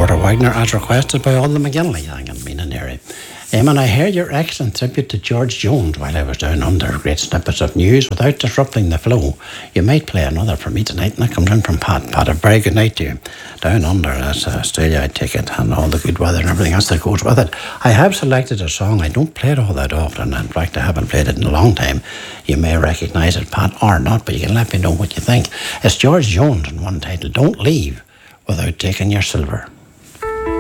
Porter Wagner, as requested by all the McGinley and Mina. And I heard your excellent tribute to George Jones while I was down under. Great snippets of news without disrupting the flow. You might play another for me tonight, and that comes in from Pat. Pat, a very good night to you. Down under, that's Australia, I take it, and all the good weather and everything else that goes with it. I have selected a song. I don't play it all that often. In fact, I haven't played it in a long time. You may recognise it, Pat, or not, but you can let me know what you think. It's George Jones in one title, Don't Leave Without Taking Your Silver.